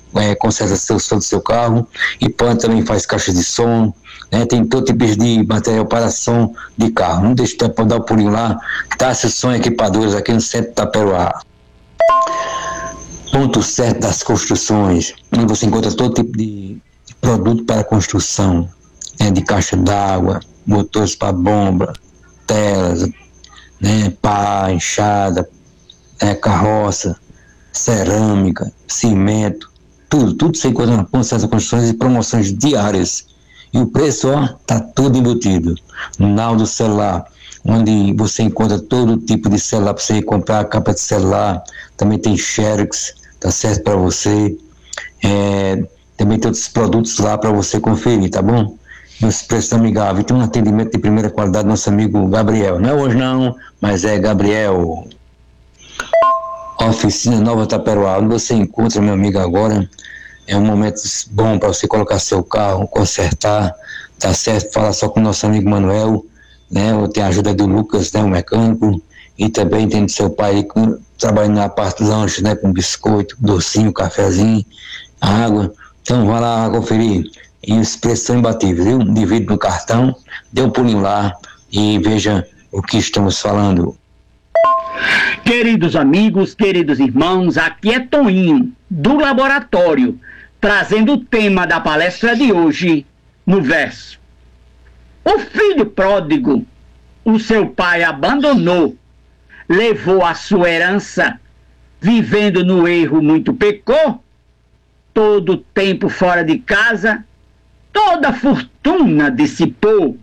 conserta o som do seu carro. E Pan também faz caixas de som, né? Tem todo tipo de material para som de carro. Não deixe de dar um pulinho lá. Tássio Som Equipadores, aqui no centro de Itaperoá. Ponto certo das construções, onde você encontra todo tipo de produto para construção, né? De caixa d'água, motores para bomba, telas, né? Pá, enxada, carroça, cerâmica, cimento, tudo você encontra na Ponto Certo das Construções e promoções diárias. E o preço, tá tudo embutido. Naldo Celular, onde você encontra todo tipo de celular para você comprar, capa de celular, também tem Xerox, tá certo para você, também tem outros produtos lá para você conferir, tá bom? E os preços amigáveis, tem um atendimento de primeira qualidade do nosso amigo Gabriel, não é hoje não, mas é Gabriel. Oficina Nova Itaperoá, onde você encontra, meu amigo, agora, é um momento bom para você colocar seu carro, consertar, tá certo? Fala só com o nosso amigo Manuel, né? Tem a ajuda do Lucas, né? O mecânico, e também tem do seu pai trabalhando na parte do lanche, né? Com biscoito, docinho, cafezinho, água. Então, vai lá conferir. E os preços são imbatíveis, viu? Divide no cartão, dê um pulinho lá e veja o que estamos falando. Queridos amigos, queridos irmãos, aqui é Toninho, do Laboratório, trazendo o tema da palestra de hoje no verso. O filho pródigo, o seu pai abandonou, levou a sua herança, vivendo no erro muito pecou, todo o tempo fora de casa, toda a fortuna dissipou.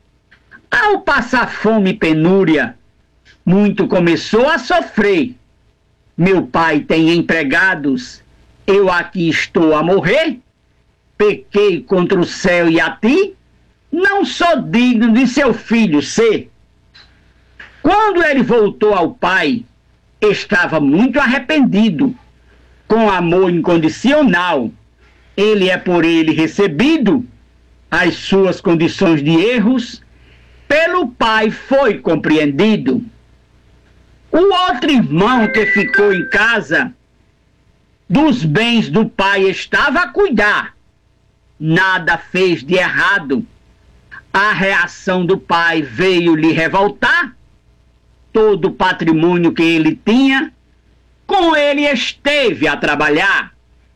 Ao passar fome e penúria, muito começou a sofrer. Meu pai tem empregados, eu aqui estou a morrer. Pequei contra o céu e a ti, não sou digno de seu filho ser. Quando ele voltou ao pai, estava muito arrependido. Com amor incondicional, ele é por ele recebido. As suas condições de erros, pelo pai foi compreendido. O outro irmão que ficou em casa, dos bens do pai estava a cuidar. Nada fez de errado. A reação do pai veio lhe revoltar. Todo o patrimônio que ele tinha, com ele esteve a trabalhar.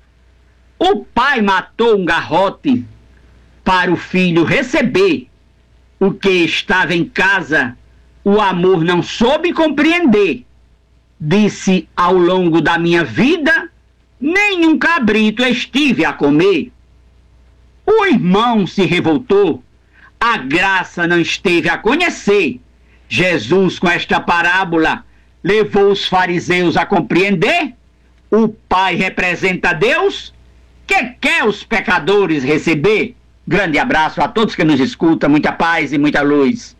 O pai matou um garrote para o filho receber. O que estava em casa, o amor não soube compreender. Disse, ao longo da minha vida, nenhum cabrito estive a comer. O irmão se revoltou, a graça não esteve a conhecer. Jesus, com esta parábola, levou os fariseus a compreender. O Pai representa Deus, que quer os pecadores receber. Grande abraço a todos que nos escutam, muita paz e muita luz.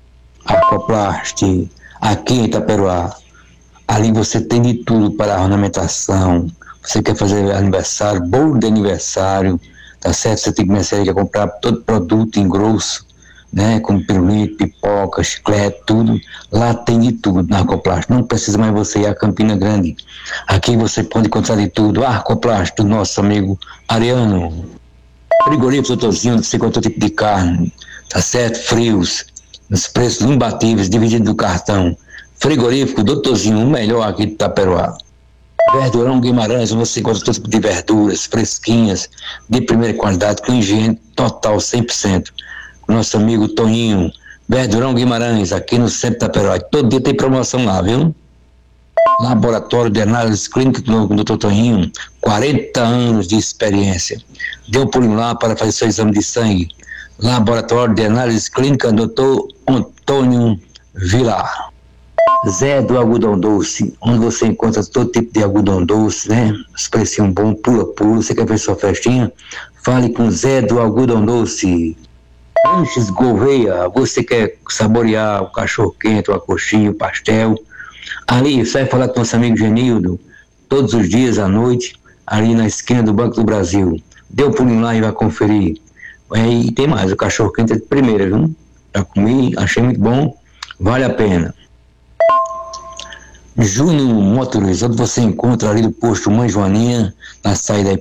Aquaplast, aqui em Itaperoá, ali você tem de tudo para a ornamentação. Você quer fazer aniversário, bolo de aniversário, tá certo? Você tem que começar a comprar todo produto em grosso, né? Como pirulito, pipoca, chiclete, tudo. Lá tem de tudo na Aquaplast. Não precisa mais você ir a Campina Grande. Aqui você pode encontrar de tudo. Aquaplast, do nosso amigo Ariano. Frigorífico Doutorzinho, você encontra todo tipo de carne, tá certo? Frios, os preços imbatíveis, dividido do cartão. Frigorífico Doutorzinho, o melhor aqui de Itaperoá. Verdurão Guimarães, você encontra todo tipo de verduras fresquinhas, de primeira qualidade, com higiene total, 100%. Nosso amigo Toninho, Verdurão Guimarães, aqui no centro de Itaperoá. Todo dia tem promoção lá, viu? Laboratório de Análise Clínica do Dr. Toninho, 40 anos de experiência. Dê um pulinho lá para fazer seu exame de sangue. Laboratório de Análise Clínica Dr. Antônio Vilar. Zé do Algodão Doce, onde você encontra todo tipo de algodão doce, né? Os precinhos bons, pula. Você quer ver sua festinha? Fale com Zé do Algodão Doce. Lanches Gouveia, você quer saborear o cachorro quente, a coxinha, o pastel. Ali, você vai falar com nosso amigo Genildo, todos os dias à noite, ali na esquina do Banco do Brasil. Dê um pulinho lá e vai conferir. E tem mais, o cachorro quente é de primeira, viu? Já comi, achei muito bom, vale a pena. Júnior Motores, onde você encontra ali do posto Mãe Joaninha, na saída